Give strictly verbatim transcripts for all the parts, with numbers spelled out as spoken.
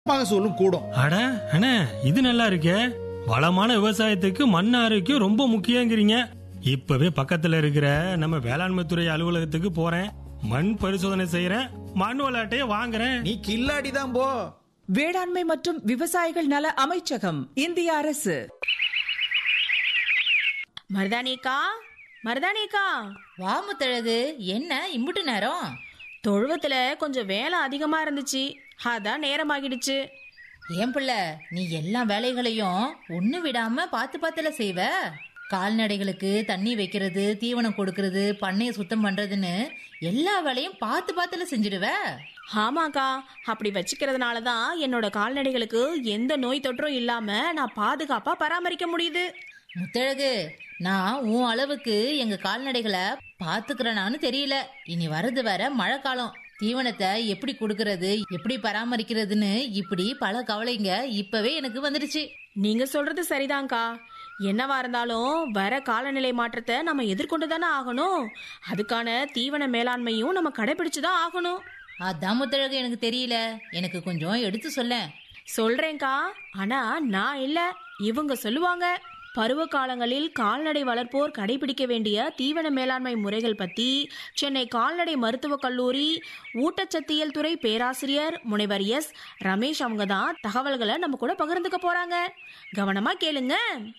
மகசூலும் கூடும். அட அண்ணே, இது நல்லா இருக்கே. வளமான விவசாயத்துக்கு மண் ஆரோக்கியம் ரொம்ப முக்கியங்கிறீங்க. இப்பவே பக்கத்துல இருக்கிற நம்ம வேளாண்மை துறை அலுவலகத்துக்கு போறேன், மண் பரிசோதனை செய்யறேன், மண் விளையாட்டைய வாங்குறேன். நீ கில்லாடிதான் போ. வேளாண்மை மற்றும் விவசாயிகள் நல அமைச்சகம், இந்திய அரசு. மருதானிக்கா, மருதானிக்கா. வா முத்தழகு, என்ன இம்புட்டு நேரம்? தொழுவத்துல கொஞ்சம் வேலை அதிகமா இருந்துச்சு, அதான் நேரமாகிடுச்சு. ஏன் பிள்ளை, நீ எல்லா வேலைகளையும் ஒண்ணு விடாம பாத்து பாத்துல செய்வ? கால்நடைகளுக்கு தண்ணி வைக்கிறது, தீவனம் கொடுக்கறது, பண்ணைய சுத்தம் பண்றதுன்னு எல்லா வேலையும் பாத்து பாத்துல செஞ்சிடுவ. ஆமாக்கா, அப்படி வச்சுக்கிறதுனாலதான் என்னோட கால்நடைகளுக்கு எந்த நோய் தொற்றும் இல்லாம நான் பாதுகாப்பா பராமரிக்க முடியுது. முத்தழகு, நான் உன் அளவுக்கு எங்க கால்நடைகளை பாத்துக்கிறனான்னு தெரியல. இனி வரது வர மழை காலம், தீவனத்தை எப்படி கொடுக்கறது, எப்படி பராமரிக்கிறதுன்னு இப்படி பல கவலைங்க இப்பவே எனக்கு வந்துடுச்சு. நீங்க சொல்றது சரிதான்க்கா. என்னவா இருந்தாலும் வர காலநிலை மாற்றத்தை நம்ம எதிர்கொண்டுதானே ஆகணும். அதுக்கான தீவன மேலாண்மையும் நம்ம கடைபிடிச்சுதான் ஆகணும். அதான் முத்தழகு, எனக்கு தெரியல, எனக்கு கொஞ்சம் எடுத்து சொல்ல. சொல்றேன்க்கா, ஆனா நான் இல்ல, இவங்க சொல்லுவாங்க. பருவ காலங்களில் கால்நடை வளர்ப்போர் கடைபிடிக்க வேண்டிய தீவன மேலாண்மை முறைகள் பத்தி சென்னை கால்நடை மருத்துவக் கல்லூரி ஊட்டச்சத்தியல் துறை பேராசிரியர் முனைவர் எஸ் ரமேஷ் அவங்க தான் தகவல்களை நம்ம கூட பகிர்ந்துக்க போறாங்க. கவனமா கேளுங்க.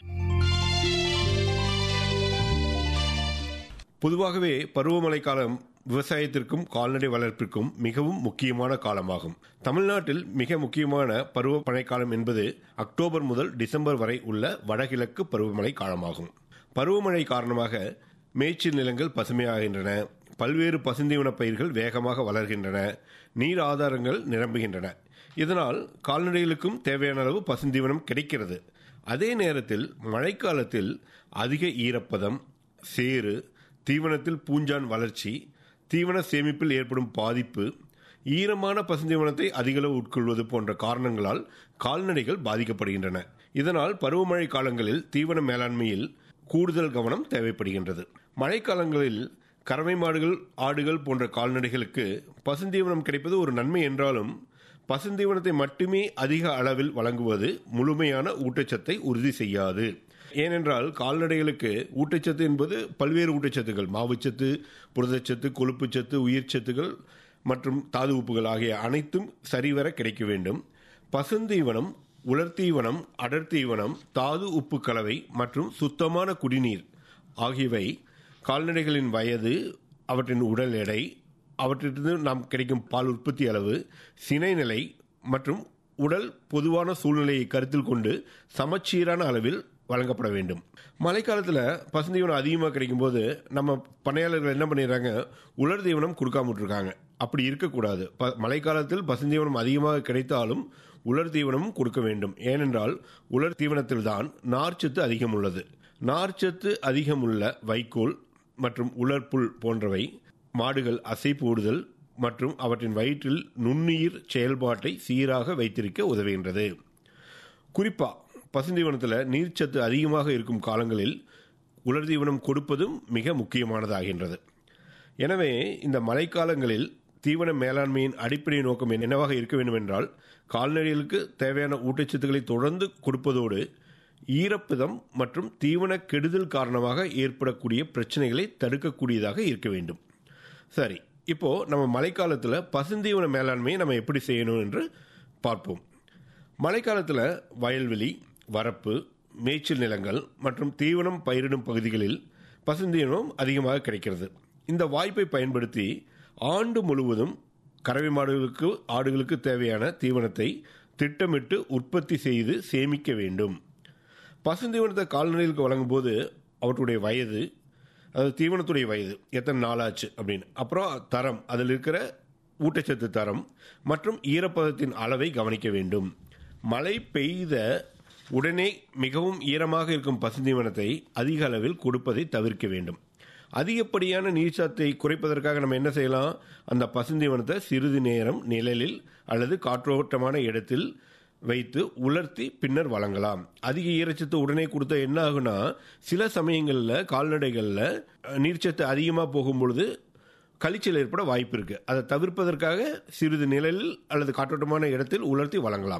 பொதுவாகவே பருவமழை காலம் விவசாயத்திற்கும் கால்நடை வளர்ப்பிற்கும் மிகவும் முக்கியமான காலமாகும். தமிழ்நாட்டில் மிக முக்கியமான பருவமழை காலம் என்பது அக்டோபர் முதல் டிசம்பர் வரை உள்ள வடகிழக்கு பருவமழை காலமாகும். பருவமழை காரணமாக மேய்ச்சல் நிலங்கள் பசுமையாகின்றன, பல்வேறு பசுந்தீவன பயிர்கள் வேகமாக வளர்கின்றன, நீர் ஆதாரங்கள் நிரம்புகின்றன. இதனால் கால்நடைகளுக்கும் தேவையான அளவு பசுந்தீவனம் கிடைக்கிறது. அதே நேரத்தில் மழைக்காலத்தில் அதிக ஈரப்பதம், சேறு, தீவனத்தில் பூஞ்சான் வளர்ச்சி, தீவன சேமிப்பில் ஏற்படும் பாதிப்பு, ஈரமான பசுந்தீவனத்தை அதிகளவு உட்கொள்வது போன்ற காரணங்களால் கால்நடைகள் பாதிக்கப்படுகின்றன. இதனால் பருவமழை காலங்களில் தீவன மேலாண்மையில் கூடுதல் கவனம் தேவைப்படுகின்றது. மழைக்காலங்களில் கறவை மாடுகள், ஆடுகள் போன்ற கால்நடைகளுக்கு பசுந்தீவனம் கிடைப்பது ஒரு நன்மை என்றாலும் பசுந்தீவனத்தை மட்டுமே அதிக அளவில் வழங்குவது முழுமையான ஊட்டச்சத்தை உறுதி செய்யாது. ஏனென்றால் கால்நடைகளுக்கு ஊட்டச்சத்து என்பது பல்வேறு ஊட்டச்சத்துகள், மாவுச்சத்து, புரதச்சத்து, கொழுப்புச்சத்து, உயிர்ச்சத்துகள் மற்றும் தாது உப்புகள் ஆகிய அனைத்தும் சரிவர கிடைக்க வேண்டும். பசுந்தீவனம், உலர்த்தீவனம், அடர்த்தீவனம், தாது உப்பு கலவை மற்றும் சுத்தமான குடிநீர் ஆகியவை கால்நடைகளின் வயது, அவற்றின் உடல் எடை, அவற்றிலிருந்து நாம் கிடைக்கும் பால் உற்பத்தி அளவு, சினை நிலை மற்றும் உடல் பொதுவான சூழ்நிலையை கருத்தில் கொண்டு சமச்சீரான அளவில் வழங்கப்பட வேண்டும். மழைக்காலத்தில் பசுந்தீவனம் அதிகமாக கிடைக்கும் போது நம்ம பண்ணையாளர்கள் என்ன பண்ணிடுறாங்க, உலர் தீவனம் கொடுக்காம விட்டுருக்காங்க. அப்படி இருக்கக்கூடாது. மழைக்காலத்தில் பசுந்தீவனம் அதிகமாக கிடைத்தாலும் உலர் தீவனமும் கொடுக்க வேண்டும். ஏனென்றால் உலர் தீவனத்தில் தான் நார்ச்சத்து அதிகம் உள்ளது. நார்ச்சத்து அதிகமுள்ள வைக்கோல் மற்றும் உலர்புல் போன்றவை மாடுகள் அசை போடுதல் மற்றும் அவற்றின் வயிற்றில் நுண்ணுயிர் செயல்பாட்டை சீராக வைத்திருக்க உதவுகின்றது. குறிப்பாக பசுந்தீவனத்தில் நீர்ச்சத்து அதிகமாக இருக்கும் காலங்களில் உலர் தீவனம் கொடுப்பதும் மிக முக்கியமானதாகின்றது. எனவே இந்த மழைக்காலங்களில் தீவன மேலாண்மையின் அடிப்படை நோக்கம் என்னவாக இருக்க வேண்டும் என்றால், கால்நடைகளுக்கு தேவையான ஊட்டச்சத்துக்களை தொடர்ந்து கொடுப்பதோடு ஈரப்பதம் மற்றும் தீவன கெடுதல் காரணமாக ஏற்படக்கூடிய பிரச்சனைகளை தடுக்கக்கூடியதாக இருக்க வேண்டும். சரி, இப்போ நம்ம மழைக்காலத்தில் பசுந்தீவன மேலாண்மையை நம்ம எப்படி செய்யணும் என்று பார்ப்போம். மழைக்காலத்தில் வயல்வெளி, வரப்பு, மேய்ச்சல் நிலங்கள் மற்றும் தீவனம் பயிரிடும் பகுதிகளில் பசுந்தீவனம் அதிகமாக கிடைக்கிறது. இந்த வாய்ப்பை பயன்படுத்தி ஆண்டு முழுவதும் கறவை மாடுகளுக்கு, ஆடுகளுக்கு தேவையான தீவனத்தை திட்டமிட்டு உற்பத்தி செய்து சேமிக்க வேண்டும். பசுந்தீவனத்தை கால்நடைகளுக்கு வழங்கும் போது அவற்றுடைய வயது, அதாவது தீவனத்துடைய வயது, எத்தனை நாளாச்சு அப்படின்னு, அப்புறம் தரம், அதில் இருக்கிற ஊட்டச்சத்து தரம் மற்றும் ஈரப்பதத்தின் அளவை கவனிக்க வேண்டும். மழை பெய்த உடனே மிகவும் ஈரமாக இருக்கும் பசுந்தீவனத்தை அதிக அளவில் கொடுப்பதை தவிர்க்க வேண்டும். அதிகப்படியான நீர்ச்சத்தை குறைப்பதற்காக நம்ம என்ன செய்யலாம், அந்த பசுந்தீவனத்தை சிறிது நேரம் நிழலில் அல்லது காற்றோட்டமான இடத்தில் வைத்து உலர்த்தி பின்னர் வழங்கலாம். அதிக ஈரச்சத்து உடனே கொடுத்தா என்ன ஆகுனா, சில சமயங்களில் கால்நடைகளில் நீர்ச்சத்து அதிகமாக போகும்பொழுது கழிச்சல் ஏற்பட வாய்ப்பு இருக்கு. அதை தவிர்ப்பதற்காக சிறிது நிழலில் அல்லது காற்றோட்டமான இடத்தில் உலர்த்தி வழங்கலாம்.